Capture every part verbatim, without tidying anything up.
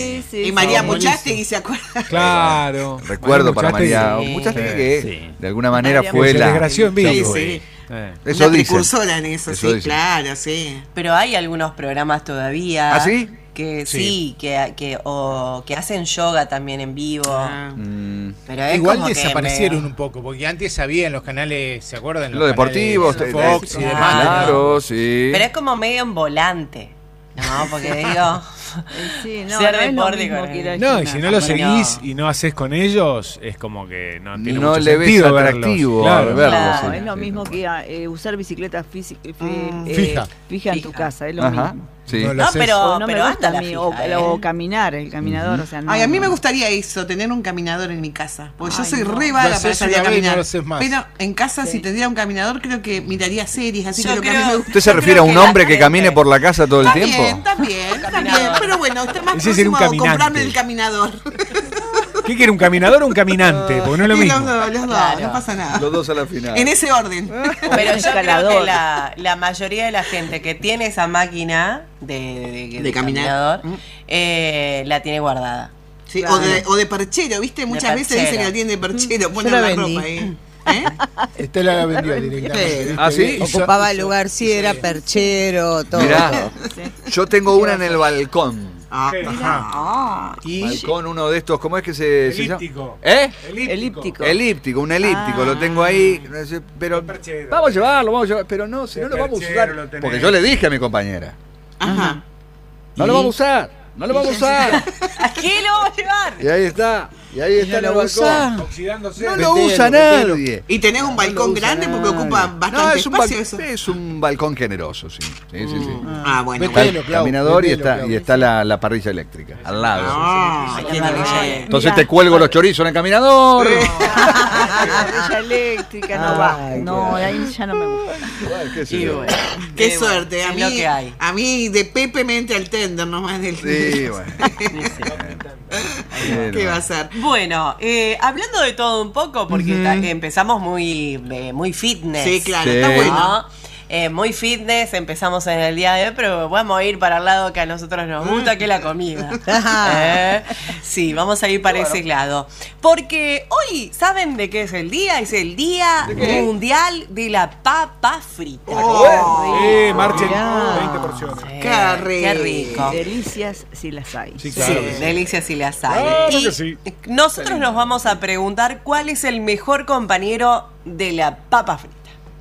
Sí, sí, y María sí. Muchastegui, ¿se acuerda? Claro. Recuerdo para María sí. Muchastegui Sí. que Sí. de alguna manera María fue Se la... desgració en vivo. Sí, sí. Eh. Eso Una dicen. precursora en eso, Eso sí, dicen. claro, sí. Pero hay algunos programas todavía. ¿Ah, sí? Que Sí. sí, que, que, o, que hacen yoga también en vivo. Ah. Mm, Pero es Igual como que desaparecieron medio- un poco, porque antes había en los canales, ¿se acuerdan? Lo deportivo, canales Fox y claro. demás. claro, sí. Pero es como medio en volante. No, porque digo. Sí, no, Ser no es lo deporte mismo con que ir el- al No, y si no lo Bueno. seguís y no haces con ellos, es como que no tiene No mucho le ves sentido atractivo verlos. a Claro. verlos. Claro, No, sí, es lo sí. mismo que eh, usar bicicleta física, Mm. eh, Fija. fija en tu Fija. casa, es lo Ajá, mismo. sí. No lo No, haces. pero, O no pero me gusta anda a la mí, fija, o, ¿eh? o caminar, el caminador, o sea, no. Ay, a mí me gustaría eso, tener un caminador en mi casa. Porque yo Ay, soy no. re Lo vaga haces para salir a una vez y no caminar. lo haces más. Pero en casa, Sí. si tendría un caminador, creo que miraría series, así Yo que lo que a mí creo- me gusta. ¿Usted se Yo refiere a creo un que la hombre que gente- camine por la casa todo el También, tiempo? también, también. Caminador. Pero bueno, usted más Ese sería un próximo a caminante. comprarle el caminador. ¿Qué quiere, un caminador o un caminante? Porque no es lo Y mismo. Los dos, los dos, Claro. no pasa nada. Los dos a la final. En ese orden. Pero yo creo escalador. que la, la mayoría de la gente que tiene esa máquina de, de, de- De caminar. caminador, Mm. eh, la tiene guardada. Sí, Claro. o, de, o de perchero, ¿viste? Muchas veces perchero. dicen que la tienen de perchero, ponen la la vendí. ropa ahí. ¿Eh? Estela la vendió directamente. ¿Ah, sí? Hizo- Ocupaba el hizo- lugar, sí, era perchero, todo. Mirá, yo tengo una en el balcón. Ah, Ah, Y Balcón, uno de estos, ¿cómo es que se, se llama? Elíptico. ¿Eh? elíptico. Elíptico, un elíptico, lo tengo ahí. no sé, Pero El perchero. vamos a llevarlo, vamos a llevarlo. Pero no, si no El lo vamos a perchero usar. lo tenés. Porque yo le dije a mi compañera, Ajá. no lo vamos a usar, no lo vamos a usar. ¿A qué lo vamos a llevar? Y ahí está, y ahí está en el lo balcón. usás. Oxidándose. No lo Metelo, usa metelo. nadie. Y tenés un balcón No lo usa grande porque nadie. ocupa No, bastante es un, espacio bal- eso. es un balcón generoso, sí. Sí, sí, sí. Ah, bueno. Está Metelo, el Clau, caminador y metelo, está, Clau. y está la, la parrilla eléctrica al lado. Ah, Ay, qué la parrilla maravilla. de- Entonces Mirá. te cuelgo los chorizos en el caminador. parrilla eléctrica no va. Ay, No, ahí ya no me gusta. Bueno, qué sé Y yo. bueno, Qué eh, bueno, suerte. A es mí, lo que hay. a mí de Pepe me entra el tender nomás del. Sí, bueno. ¿Qué va a ser? Bueno, eh, hablando de todo un poco, porque ta- empezamos muy, eh, muy fitness. Sí, claro, Sí. está bueno. ¿no? Eh, muy fitness, empezamos en el día de hoy, pero vamos a ir para el lado que a nosotros nos gusta, que es la comida. ¿Eh? Sí, vamos a ir para ese lado. Porque hoy, ¿saben de qué es el día? Es el Día Mundial de la Papa Frita. Oh, Eh, marchen Mirá. veinte porciones. Eh, Qué rico. Qué rico. Delicias si las hay. Sí, Sí, claro que sí. delicias y las hay. Claro Y que sí. nosotros nos vamos a preguntar cuál es el mejor compañero de la papa frita.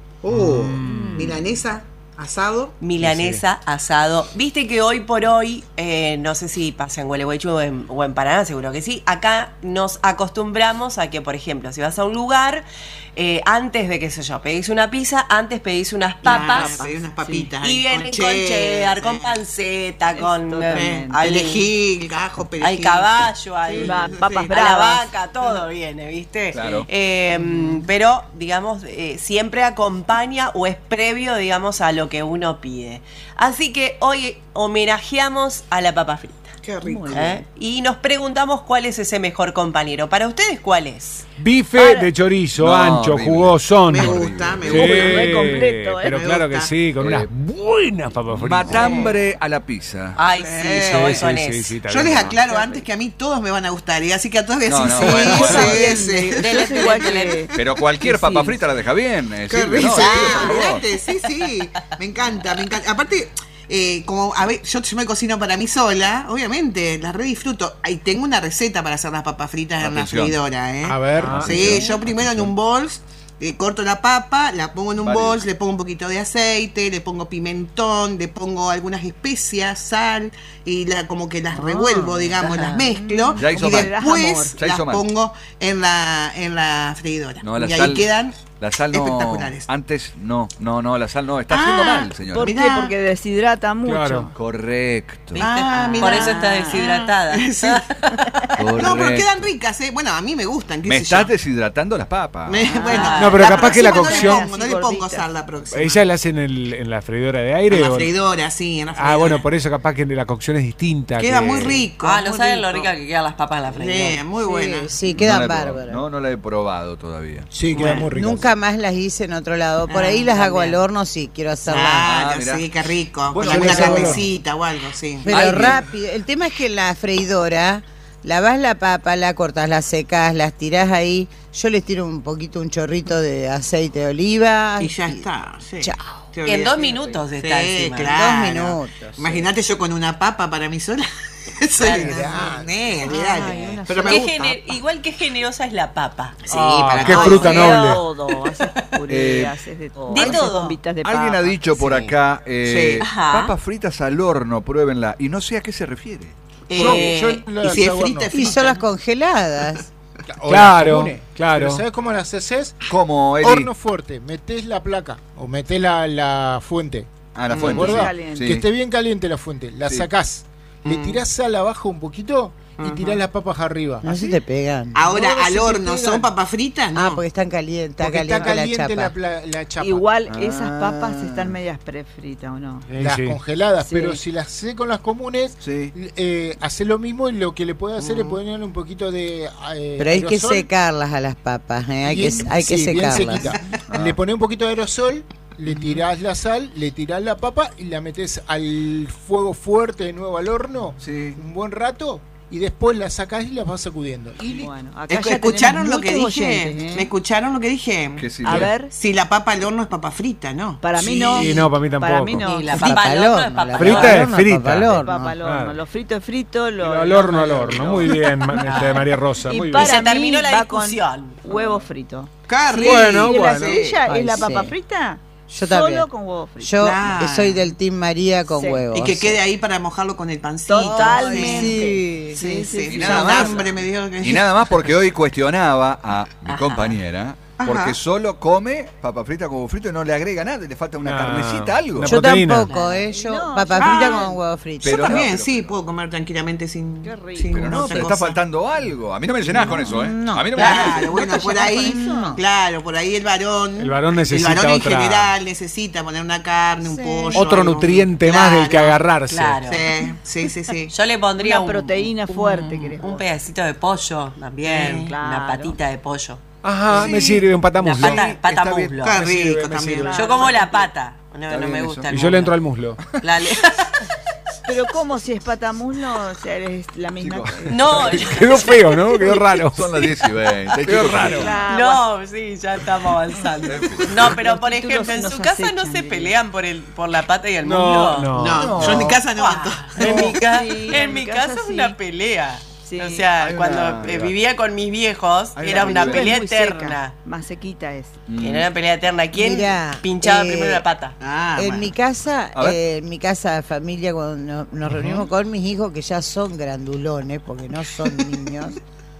Uh, milanesa, asado. Milanesa, asado. Viste que hoy por hoy, eh, no sé si pasa en Gualeguaychú o en, o en Paraná, seguro que sí, acá nos acostumbramos a que, por ejemplo, si vas a un lugar, eh, antes de, qué sé yo, pedís una pizza, antes pedís unas papas. Claro, hay unas papitas. Y ahí, vienen con cheddar, con sí. panceta, Es con totalmente. eh, Hay al- perejil, ajo, perejil. hay caballo, hay Sí, Va- sí, papas sí. a la bravas. vaca, todo viene, ¿viste? Claro. Eh, pero, digamos, eh, siempre acompaña o es previo, digamos, a lo que uno pide. Así que hoy homenajeamos a la papa frita. Qué rico. ¿eh? Y nos preguntamos cuál es ese mejor compañero. Para ustedes, ¿cuál es? Bife Para- de chorizo, No, ancho, horrible. jugosón. Me gusta, me Sí, gusta. Re completo, ¿eh? pero Me claro gusta. que sí, con Eh, unas buenas papas fritas. Matambre a la pizza. Ay, sí, Eh, yo voy Sí, con sí, ese. sí, sí, está Yo bien. les aclaro antes que a mí todos me van a gustar, ¿eh? Así que a todos voy a No, decir no, sí, bueno, bueno. sí, sí. Dele, Yo soy dele, igual dele. que... Pero cualquier Sí. papa frita la deja bien. eh, Qué sirve, risa, ¿no? Sí, por favor. olvidate, sí, sí, me encanta, me encanta. Aparte, eh, como a ver, yo, yo me cocino para mí sola, obviamente, las re disfruto. Ahí tengo una receta para hacer las papas fritas en la Atención. freidora, ¿eh? A ver. Ah, Sí, yo primero en un bols, eh, corto la papa, la pongo en un Válido. bols, le pongo un poquito de aceite, le pongo pimentón, le pongo algunas especias, sal, y la, como que las revuelvo, digamos, las mezclo, Ya hizo y mal. después Ya las hizo mal. pongo en la, en la freidora. No, la y ahí sal- quedan La sal no. espectaculares. Antes no, no, no, la sal no. Está haciendo Ah, mal, señor. ¿Por qué? Mirá. Porque deshidrata mucho. Claro. Correcto. ¿Viste? Ah, mirá. Por eso está deshidratada. Sí. Correcto. No, pero quedan ricas, ¿eh? Bueno, a mí me gustan, qué Me sé estás yo. deshidratando las papas. Me- bueno, No, pero capaz que la próxima cocción- No le pongo, no Así le pongo gordita. sal la próxima. ¿Ella la hace en, el, en la freidora de aire? En la o- freidora, sí, en la freidora. Ah, bueno, por eso capaz que la cocción es distinta. Queda que- muy rico. Ah, no muy saben lo rico. rica que quedan las papas en la freidora. Sí, muy buena. Sí, sí, No quedan la he probado. bárbaras. No, no la he probado todavía. Sí, queda Bueno, muy rico. Nunca nunca más las hice en otro lado. Por Ah, ahí las hago también. al horno, sí, quiero hacerlas. Ah, Claro, mirá. sí, qué rico. Bueno, Con yo una les hago- carnecita o algo, sí. Pero Ay, rápido. El tema es que en la freidora lavas la papa, la cortas, la secas, las tirás ahí. Yo les tiro un poquito, un chorrito de aceite de oliva. Y ya está, sí. Chao. Te En olvidas. dos minutos está Sí, encima. claro. Dos minutos, Imagínate yo con una papa para mí sola. Soy Claro. eh, olvidate. Ay, una Pero me Qué gusta. gener- igual que generosa es la papa. Sí, Ah, para qué todo. fruta De noble. todo, haces puré, Eh, haces de todo. de haces todo. bombitas de Alguien papa. ha dicho por Sí. acá, eh, Sí. Ajá. papas fritas al horno, pruébenla. Y no sé a qué se refiere. Eh, Yo- yo las y si es hago frita, es horno. Y frita. son las congeladas. O Claro, las comunes. claro. Pero ¿sabes cómo las haces? ¿Cómo, Eli? Horno fuerte, metés la placa o metés la, la fuente. Ah, la Mm, fuente. ¿Recuerda? Caliente. Sí. Que esté bien caliente la fuente. La Sí. sacás, le Mm. tirás sal abajo un poquito y Ajá. tirás las papas arriba. No se te pegan. Ahora, No, al si te horno, pegan. ¿son papas fritas? No. Ah, porque están calientes, está Porque caliente, está caliente la la, chapa. pla- la chapa. Igual Ah. esas papas están medias prefritas, ¿o no? Sí, Las sí. congeladas, Sí. pero si las haces con las comunes, Sí. eh, hace lo mismo y lo que le puede hacer es ponerle un poquito de eh, Pero hay que aerosol. secarlas a las papas, ¿eh? hay, Bien- que, hay que sí, bien secarlas. sequita. Le pones un poquito de aerosol, le tirás la sal, le tirás la papa y la metes al fuego fuerte de nuevo al horno Sí. un buen rato y después la sacás y las vas sacudiendo. Y li- Bueno, acá Escu- ya ¿Escucharon tenemos lo que muchos dije? oyentes, ¿eh? ¿Me escucharon lo que dije? Que sí, A bien. ver, Si la papa al horno es papa frita, ¿no? para mí Sí. no. Y no, para mí tampoco. Para mí no. Y la Frita papa al al horno horno, es papa la al Frita horno. es al horno, frita. papa al De horno. papa al horno. Claro. Lo frito es frito, lo, Al horno, al horno. Muy bien, ma- este, María Rosa. Y Muy para bien. Se terminó mí la va con discusión. Huevo frito. Carri. Bueno, ¿Y la bueno. cerilla Ay, es la sí. papa frita? Yo Solo también. con huevo frito. Yo Claro. soy del Team María con Sí. huevos. Y que quede ahí para mojarlo con el pancito. Totalmente. Sí. Sí, sí, Y sí. nada Un más. hambre me dio que- Y nada más porque hoy cuestionaba a mi Ajá. compañera Ajá. porque solo come papa frita con huevo frito y no le agrega nada, le falta una No, carnecita, algo. una Yo proteína. tampoco, ¿eh? Yo No, papa yo- frita Ah. con huevo frito. Yo Pero también, no, pero- sí, puedo comer tranquilamente sin. Qué rico. sin Pero no, otra pero está cosa. faltando algo. A mí no me llenás con eso, ¿eh? No. A mí no me llenás. Claro, bueno, ¿No te por llenas ahí, con eso? claro, por ahí el varón. El varón necesita El varón en otra- general necesita poner una carne, un Sí. pollo. Otro algo. nutriente más del que Claro, agarrarse. Claro. Sí, sí, sí, sí. Yo le pondría Una un- proteína un- fuerte, querés Un vos. pedacito de pollo también. Sí, claro. Una patita de pollo. Ajá, Sí. me sirve un patamuslo. La pata, pata está bien. muslo. Qué Me sirve, rico me también. sirve. Yo como la pata. No, Está no bien me eso. gusta. Y el yo le entro al muslo. muslo. La le- Pero ¿cómo si es patamuslo? O sea, es la misma. Chicos. que- No, Quedó feo, ¿no? Quedó raro. Son las diez y veinte. Quedó chicos. raro. Claro, no, sí, ya estamos avanzando. No, pero Los por títulos ejemplo, en nos su casa no acechan, se diría. pelean por el por la pata y el No, muslo. no. No, yo en mi casa no Ah, mato. en mi, ca- Sí, en mi casa es sí. una pelea. Sí. O sea, Hay cuando una- eh, vivía con mis viejos, Hay era una una pelea. pelea Es muy seca, eterna. más sequita es. Mm. Era una pelea eterna. ¿Quién Mirá, pinchaba eh, primero la pata? Ah, en bueno. mi casa, A ver. eh, en mi casa familia, cuando nos, nos reunimos con mis hijos, que ya son grandulones, porque no son niños,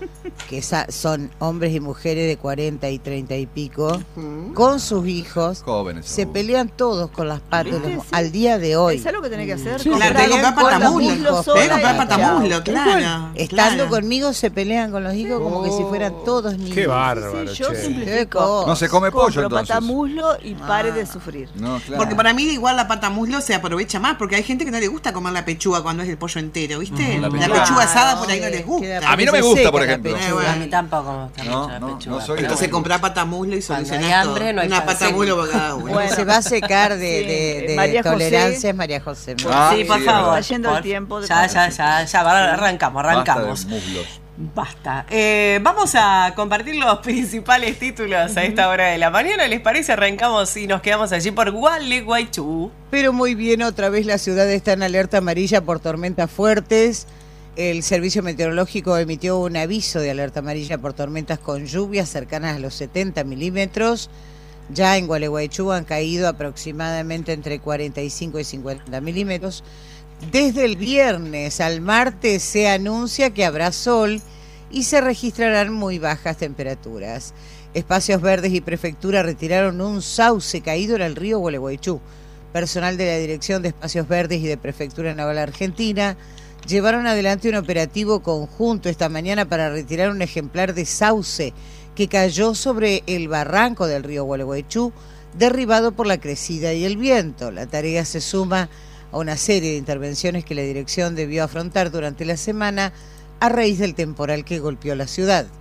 que sa- son hombres y mujeres de cuarenta y treinta y pico, Ujú. con sus hijos, Jóvenes. se son. pelean todos con las patas ¿Viste? los- Sí. al día de hoy. Es algo que tenés que hacer. Sí, Claro, comprar- tenés que comprar comprar patamuslo. muslo sola Tenés que comprar y patamuslo, chao. claro. Estando claro. conmigo se pelean con los hijos como que si fueran todos niños. Qué bárbaro, Sí, yo che. Qué simplifico. cosa. No se come pollo Compro entonces. patamuslo y pare de sufrir. No, claro. Porque para mí igual la pata muslo se aprovecha más, porque hay gente que no le gusta comer la pechuga cuando es el pollo entero, ¿viste? la La, pechuga. pechuga asada por ahí no Sí, les gusta. queda- A mí no me se gusta, seca por la ejemplo. pechuga. Eh, bueno. A mí tampoco me gusta No, mucho la no, pechuga. no soy de- Entonces comprá pata muslo y Cuando solucionás hay hambre, todo. no hay Una pan, pata sí. muslo por cada uno. Bueno. Se va a secar de, Sí, de- de María José. tolerancia es María José. Ah, sí, por sí, es favor. verdad. Está yendo el Por- tiempo de- Ya, ya, ya, ya, va, arrancamos, Basta de arrancamos. muslos. Basta. Eh, vamos a compartir los principales títulos a esta hora de la mañana. ¿Les parece? Arrancamos y nos quedamos allí por Gualeguaychú. Pero muy bien, otra vez la ciudad está en alerta amarilla por tormentas fuertes. El Servicio Meteorológico emitió un aviso de alerta amarilla por tormentas con lluvias cercanas a los setenta milímetros. Ya en Gualeguaychú han caído aproximadamente entre cuarenta y cinco y cincuenta milímetros. Desde el viernes al martes se anuncia que habrá sol y se registrarán muy bajas temperaturas. Espacios Verdes y Prefectura retiraron un sauce caído en el río Gualeguaychú. Personal de la Dirección de Espacios Verdes y de Prefectura Naval Argentina llevaron adelante un operativo conjunto esta mañana para retirar un ejemplar de sauce que cayó sobre el barranco del río Gualeguaychú, derribado por la crecida y el viento. La tarea se suma a una serie de intervenciones que la dirección debió afrontar durante la semana a raíz del temporal que golpeó la ciudad.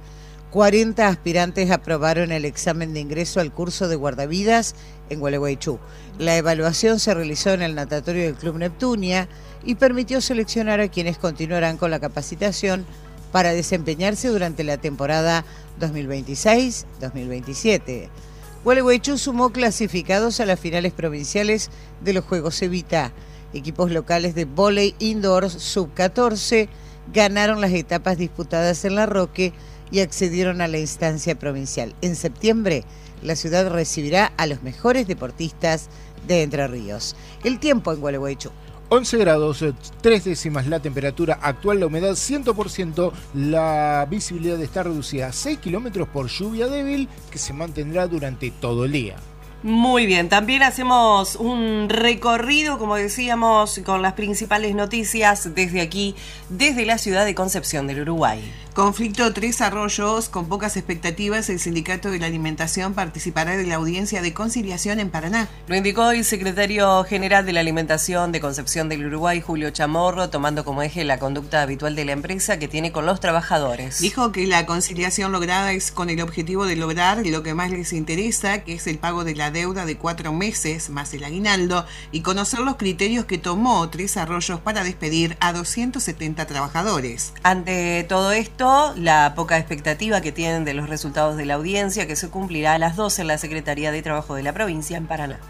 cuarenta aspirantes aprobaron el examen de ingreso al curso de guardavidas en Gualeguaychú. La evaluación se realizó en el natatorio del Club Neptunia y permitió seleccionar a quienes continuarán con la capacitación para desempeñarse durante la temporada dos mil veintiséis dos mil veintisiete. Gualeguaychú sumó clasificados a las finales provinciales de los Juegos Evita. Equipos locales de vóley indoor sub catorce ganaron las etapas disputadas en La Roque y accedieron a la instancia provincial. En septiembre, la ciudad recibirá a los mejores deportistas de Entre Ríos. El tiempo en Gualeguaychú. once grados, tres décimas la temperatura actual, la humedad cien por ciento, la visibilidad está reducida a seis kilómetros por lluvia débil que se mantendrá durante todo el día. Muy bien, también hacemos un recorrido, como decíamos, con las principales noticias desde aquí, desde la ciudad de Concepción del Uruguay. Conflicto Tres Arroyos, con pocas expectativas, el Sindicato de la Alimentación participará de la audiencia de conciliación en Paraná. Lo indicó el secretario general de la Alimentación de Concepción del Uruguay, Julio Chamorro, tomando como eje la conducta habitual de la empresa que tiene con los trabajadores. Dijo que la conciliación lograda es con el objetivo de lograr lo que más les interesa, que es el pago de la deuda de cuatro meses más el aguinaldo, y conocer los criterios que tomó Tres Arroyos para despedir a doscientos setenta trabajadores. Ante todo esto, la poca expectativa que tienen de los resultados de la audiencia, que se cumplirá a las doce en la Secretaría de Trabajo de la provincia en Paraná.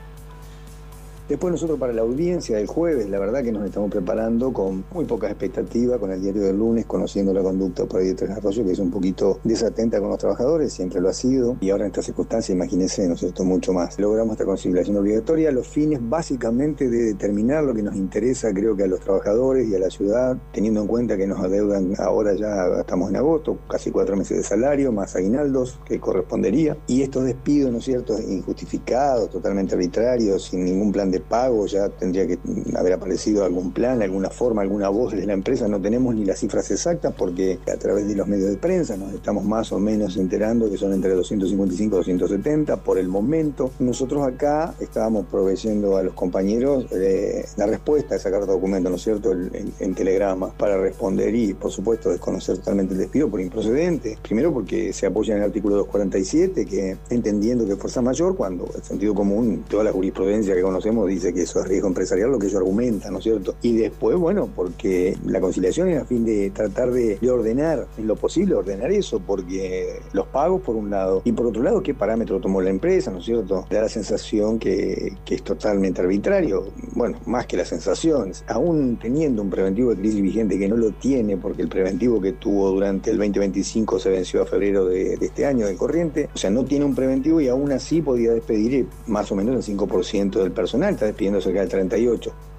Después nosotros para la audiencia del jueves, la verdad que nos estamos preparando con muy poca expectativa, con el diario del lunes, conociendo la conducta por ahí de Tres Arroyos, que es un poquito desatenta con los trabajadores, siempre lo ha sido, y ahora en estas circunstancias, imagínense, ¿no es cierto?, mucho más. Logramos esta conciliación obligatoria, los fines básicamente de determinar lo que nos interesa, creo que a los trabajadores y a la ciudad, teniendo en cuenta que nos adeudan ahora ya, estamos en agosto, casi cuatro meses de salario, más aguinaldos que correspondería, y estos despidos, ¿no es cierto?, injustificados, totalmente arbitrarios, sin ningún plan de pago, ya tendría que haber aparecido algún plan, alguna forma, alguna voz de la empresa. No tenemos ni las cifras exactas porque a través de los medios de prensa nos estamos más o menos enterando que son entre doscientos cincuenta y cinco y doscientos setenta por el momento. Nosotros acá estábamos proveyendo a los compañeros eh, la respuesta de sacar documento, ¿no es cierto?, el, el, en telegrama para responder y por supuesto desconocer totalmente el despido por improcedente. Primero porque se apoya en el artículo doscientos cuarenta y siete, que entendiendo que es fuerza mayor, cuando el sentido común, toda la jurisprudencia que conocemos dice que eso es riesgo empresarial, lo que ellos argumentan, ¿no es cierto? Y después, bueno, porque la conciliación es a fin de tratar de, de ordenar, en lo posible, ordenar eso, porque los pagos por un lado, y por otro lado, ¿qué parámetro tomó la empresa, ¿no es cierto? Da la sensación que, que es totalmente arbitrario, bueno, más que la sensación, aún teniendo un preventivo de crisis vigente que no lo tiene, porque el preventivo que tuvo durante el veinte veinticinco se venció a febrero de, de este año, del corriente, o sea, no tiene un preventivo y aún así podía despedir más o menos el cinco por ciento del personal, está despidiendo cerca del treinta y ocho por ciento.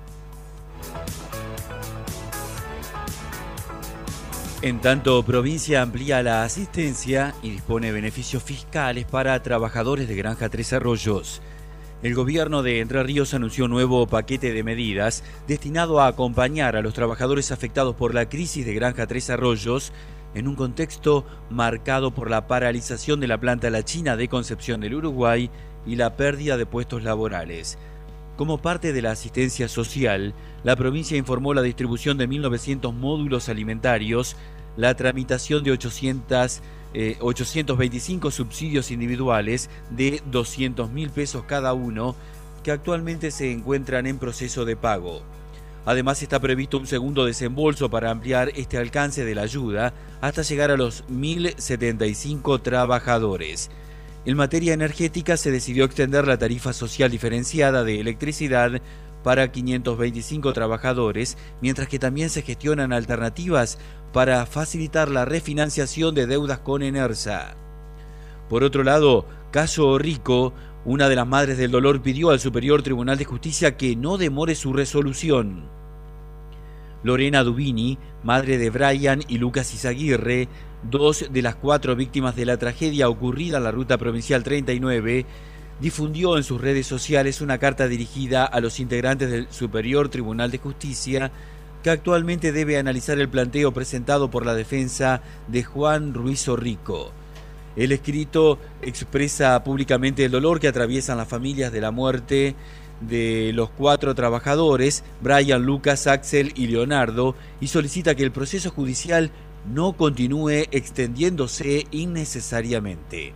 En tanto, provincia amplía la asistencia y dispone beneficios fiscales para trabajadores de Granja Tres Arroyos. El gobierno de Entre Ríos anunció un nuevo paquete de medidas destinado a acompañar a los trabajadores afectados por la crisis de Granja Tres Arroyos en un contexto marcado por la paralización de la planta La China de Concepción del Uruguay y la pérdida de puestos laborales. Como parte de la asistencia social, la provincia informó la distribución de mil novecientos módulos alimentarios, la tramitación de ochocientos, eh, ochocientos veinticinco subsidios individuales de doscientos mil pesos cada uno, que actualmente se encuentran en proceso de pago. Además, está previsto un segundo desembolso para ampliar este alcance de la ayuda hasta llegar a los mil setenta y cinco trabajadores. En materia energética se decidió extender la tarifa social diferenciada de electricidad para quinientos veinticinco trabajadores, mientras que también se gestionan alternativas para facilitar la refinanciación de deudas con Enersa. Por otro lado, caso Rico, una de las madres del dolor pidió al Superior Tribunal de Justicia que no demore su resolución. Lorena Dubini, madre de Brian y Lucas Izaguirre, dos de las cuatro víctimas de la tragedia ocurrida en la Ruta Provincial treinta y nueve, difundió en sus redes sociales una carta dirigida a los integrantes del Superior Tribunal de Justicia, que actualmente debe analizar el planteo presentado por la defensa de Juan Ruiz Rico. El escrito expresa públicamente el dolor que atraviesan las familias de la muerte de los cuatro trabajadores, Brian, Lucas, Axel y Leonardo, y solicita que el proceso judicial no continúe extendiéndose innecesariamente.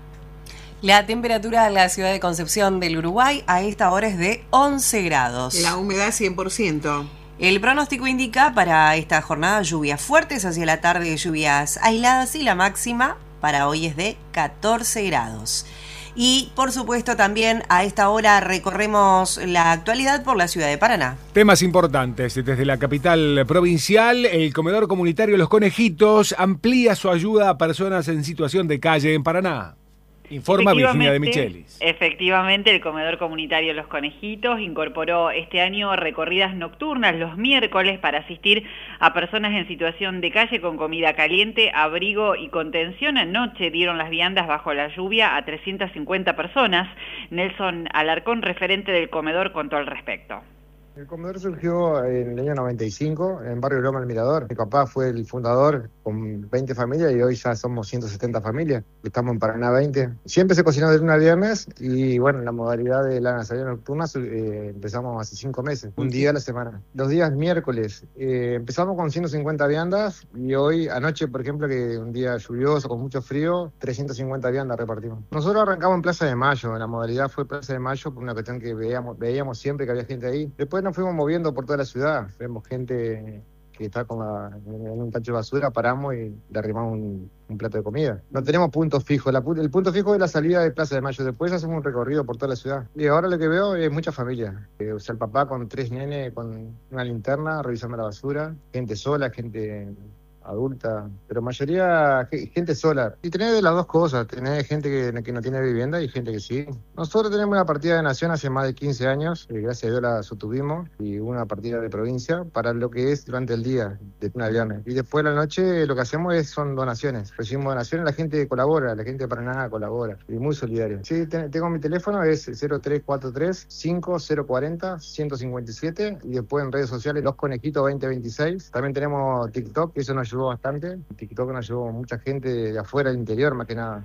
La temperatura en la ciudad de Concepción del Uruguay a esta hora es de once grados. La humedad cien por ciento. El pronóstico indica para esta jornada lluvias fuertes hacia la tarde, lluvias aisladas, y la máxima para hoy es de catorce grados. Y por supuesto también a esta hora recorremos la actualidad por la ciudad de Paraná. Temas importantes. Desde la capital provincial, el comedor comunitario Los Conejitos amplía su ayuda a personas en situación de calle en Paraná. Informa Virginia de Michelis. Efectivamente, el comedor comunitario Los Conejitos incorporó este año recorridas nocturnas los miércoles para asistir a personas en situación de calle con comida caliente, abrigo y contención. Anoche dieron las viandas bajo la lluvia a trescientas cincuenta personas. Nelson Alarcón, referente del comedor, contó al respecto. El comedor surgió en el año noventa y cinco en Barrio Loma El Mirador. Mi papá fue el fundador con veinte familias y hoy ya somos ciento setenta familias. Estamos en Paraná veinte. Siempre se cocinó de lunes a viernes y bueno, la modalidad de la salida nocturna eh, empezamos hace cinco meses, un día a la semana. Los días miércoles eh, empezamos con ciento cincuenta viandas y hoy, anoche por ejemplo, que un día lluvioso con mucho frío, trescientas cincuenta viandas repartimos. Nosotros arrancamos en Plaza de Mayo, la modalidad fue Plaza de Mayo por una cuestión que veíamos, veíamos siempre que había gente ahí. Después nos fuimos moviendo por toda la ciudad, vemos gente que está con la, en un tacho de basura, paramos y le arrimamos un, un plato de comida. No tenemos puntos fijos, la, el punto fijo es la salida de Plaza de Mayo, después hacemos un recorrido por toda la ciudad. Y ahora lo que veo es mucha familia, eh, o sea, el papá con tres nenes, con una linterna, revisando la basura, gente sola, gente adulta, pero mayoría gente sola. Y tenés de las dos cosas, tenés gente que, que no tiene vivienda y gente que sí. Nosotros tenemos una partida de nación hace más de quince años, y gracias a Dios la sostuvimos, y una partida de provincia para lo que es durante el día, de una viernes. Y después de la noche lo que hacemos es, son donaciones. Recibimos donaciones, la gente colabora, la gente de Paraná colabora, y muy solidaria. Sí, ten, tengo mi teléfono, es cero tres cuatro tres, cinco cero cuatro cero, uno cinco siete, y después en redes sociales Los Conejitos veinte veintiséis. También tenemos TikTok, que eso nos ayudó bastante. TikTok nos ayudó mucha gente de afuera, del interior, más que nada.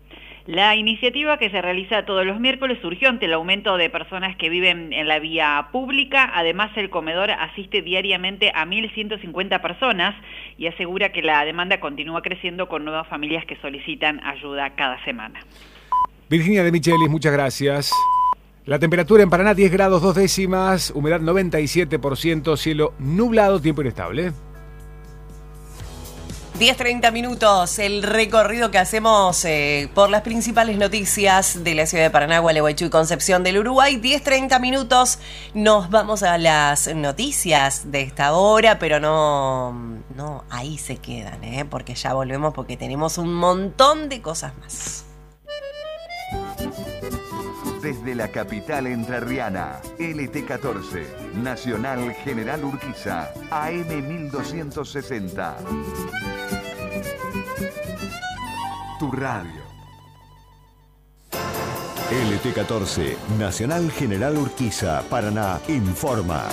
La iniciativa, que se realiza todos los miércoles, surgió ante el aumento de personas que viven en la vía pública. Además, el comedor asiste diariamente a mil ciento cincuenta personas y asegura que la demanda continúa creciendo con nuevas familias que solicitan ayuda cada semana. Virginia de Michelis, muchas gracias. La temperatura en Paraná diez grados dos décimas, humedad noventa y siete por ciento, cielo nublado, tiempo inestable. diez treinta minutos, el recorrido que hacemos eh, por las principales noticias de la ciudad de Paraná, Gualeguaychú y Concepción del Uruguay. diez treinta minutos, nos vamos a las noticias de esta hora, pero no, no ahí se quedan, ¿eh? Porque ya volvemos, porque tenemos un montón de cosas más. Desde la capital entrerriana, L T catorce, Nacional General Urquiza, A M mil doscientos sesenta. Tu radio. L T catorce, Nacional General Urquiza, Paraná, informa.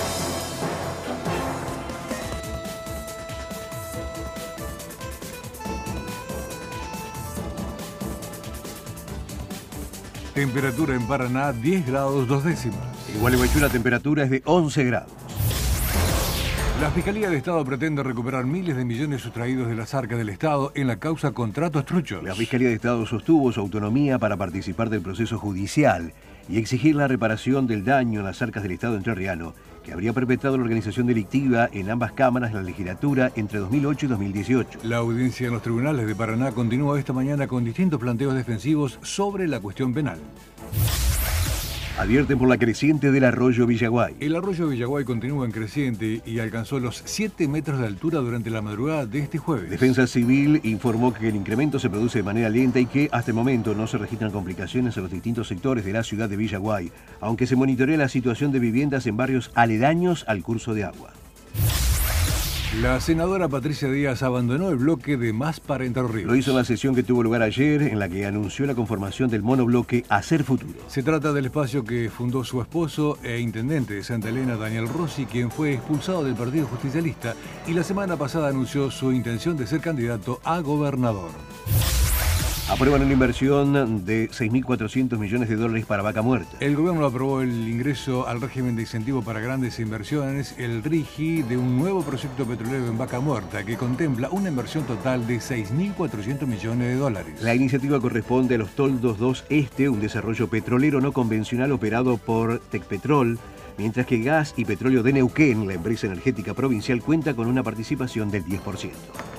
Temperatura en Paraná diez grados dos décimas. En Gualeguaychú la temperatura es de once grados. La Fiscalía de Estado pretende recuperar miles de millones sustraídos de las arcas del Estado en la causa Contratos Truchos. La Fiscalía de Estado sostuvo su autonomía para participar del proceso judicial y exigir la reparación del daño en las arcas del Estado entrerriano que habría perpetrado la organización delictiva en ambas cámaras de la legislatura entre dos mil ocho y dos mil dieciocho. La audiencia en los tribunales de Paraná continúa esta mañana con distintos planteos defensivos sobre la cuestión penal. Advierten por la creciente del arroyo Villaguay. El arroyo Villaguay continúa en creciente y alcanzó los siete metros de altura durante la madrugada de este jueves. Defensa Civil informó que el incremento se produce de manera lenta y que hasta el momento no se registran complicaciones en los distintos sectores de la ciudad de Villaguay, aunque se monitorea la situación de viviendas en barrios aledaños al curso de agua. La senadora Patricia Díaz abandonó el bloque de Más para Entre Ríos. Lo hizo en la sesión que tuvo lugar ayer, en la que anunció la conformación del monobloque Hacer Futuro. Se trata del espacio que fundó su esposo e intendente de Santa Elena, Daniel Rossi, quien fue expulsado del Partido Justicialista y la semana pasada anunció su intención de ser candidato a gobernador. Aprueban una inversión de seis mil cuatrocientos millones de dólares para Vaca Muerta. El gobierno aprobó el ingreso al régimen de incentivo para grandes inversiones, el RIGI, de un nuevo proyecto petrolero en Vaca Muerta que contempla una inversión total de seis mil cuatrocientos millones de dólares. La iniciativa corresponde a los Toldos dos Este, un desarrollo petrolero no convencional operado por Tecpetrol, mientras que Gas y Petróleo de Neuquén, la empresa energética provincial, cuenta con una participación del diez por ciento.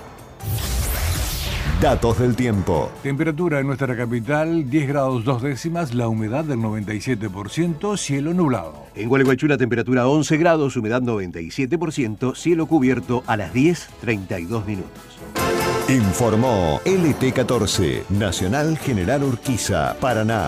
Datos del tiempo. Temperatura en nuestra capital, diez grados dos décimas, la humedad del noventa y siete por ciento, cielo nublado. En Gualeguaychú la temperatura once grados, humedad noventa y siete por ciento, cielo cubierto a las diez treinta y dos minutos. Informó L T catorce, Nacional General Urquiza, Paraná.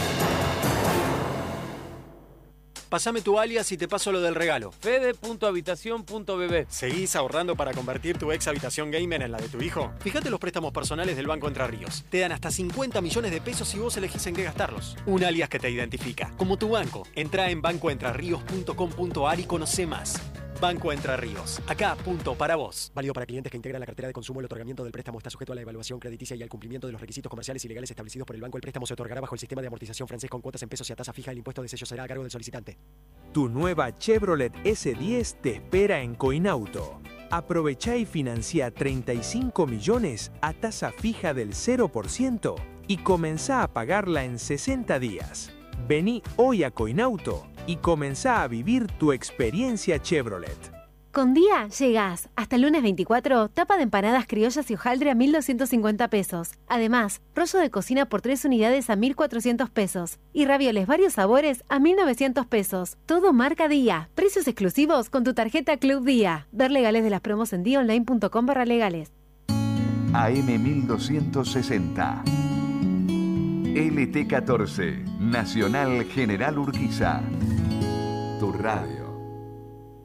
Pásame tu alias y te paso lo del regalo. Fede punto habitación punto b b. ¿Seguís ahorrando para convertir tu ex habitación gamer en la de tu hijo? Fíjate los préstamos personales del Banco Entre Ríos. Te dan hasta cincuenta millones de pesos si vos elegís en qué gastarlos. Un alias que te identifica, como tu banco. Entrá en banco entre ríos punto com punto a r y conoce más. Banco Entre Ríos. Acá, punto para vos. Válido para clientes que integran la cartera de consumo. El otorgamiento del préstamo está sujeto a la evaluación crediticia y al cumplimiento de los requisitos comerciales y legales establecidos por el banco. El préstamo se otorgará bajo el sistema de amortización francés con cuotas en pesos y a tasa fija. El impuesto de sello será a cargo del solicitante. Tu nueva Chevrolet ese diez te espera en Coinauto. Aprovechá y financia treinta y cinco millones a tasa fija del cero por ciento y comenzá a pagarla en sesenta días. Vení hoy a Coinauto y comenzá a vivir tu experiencia Chevrolet. Con Día llegás. Hasta el lunes veinticuatro, tapa de empanadas criollas y hojaldre a mil doscientos cincuenta pesos. Además, rollo de cocina por tres unidades a mil cuatrocientos pesos. Y ravioles varios sabores a mil novecientos pesos. Todo marca Día. Precios exclusivos con tu tarjeta Club Día. Ver legales de las promos en día online punto com barra legales. A M mil doscientos sesenta. L T catorce, Nacional General Urquiza. Tu radio.